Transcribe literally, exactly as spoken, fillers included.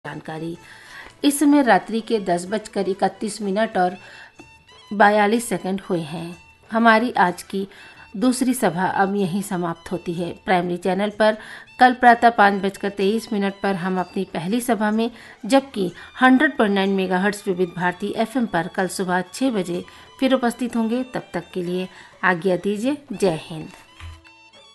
जानकारी। इस समय रात्रि के दस बजकर इकतीस मिनट और बयालीस सेकंड हुए हैं। हमारी आज की दूसरी सभा अब यहीं समाप्त होती है। प्राइमरी चैनल पर कल प्रातः पाँच बजकर तेईस मिनट पर हम अपनी पहली सभा में, जबकि सौ पॉइंट नौ मेगाहर्ट्ज विविध भारती एफएम पर कल सुबह छह बजे फिर उपस्थित होंगे। तब तक के लिए आज्ञा दीजिए। जय हिंद।